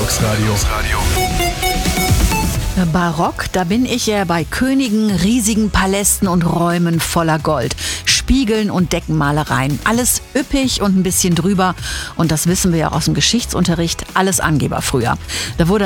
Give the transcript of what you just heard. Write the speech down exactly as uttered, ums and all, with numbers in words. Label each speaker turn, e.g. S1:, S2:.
S1: Geburtstagsradio.
S2: Barock, da bin ich ja bei Königen, riesigen Palästen und Räumen voller Gold. Spiegeln und Deckenmalereien. Alles üppig und ein bisschen drüber. Und das wissen wir ja aus dem Geschichtsunterricht. Alles Angeber früher. Da wurde